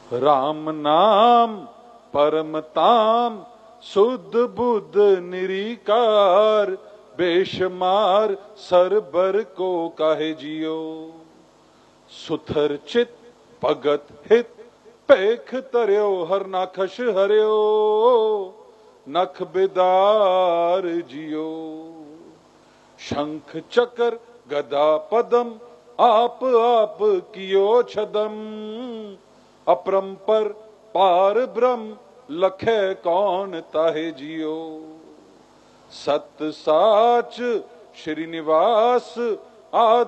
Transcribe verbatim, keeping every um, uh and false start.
राम नाम परम ताम सुध बुध निरीकार बेशुमार सरबर को काहे जियो सुथर चित भगत हित पेख तरियो हर नाखश हरियो नख बिदार जियो शंख चक्र गदा पदम आप आप कियो छदम अपरंपर पार ब्रह्म लखे कौन ताहे जियो सत साच श्रीनिवास आद